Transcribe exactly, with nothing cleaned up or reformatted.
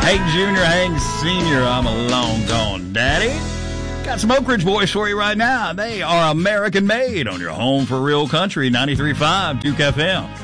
Hank Junior, Hank Senior, I'm a long gone daddy. Got some Oak Ridge boys for you right now. They are American made on your home for real country, ninety-three point five Duke F M.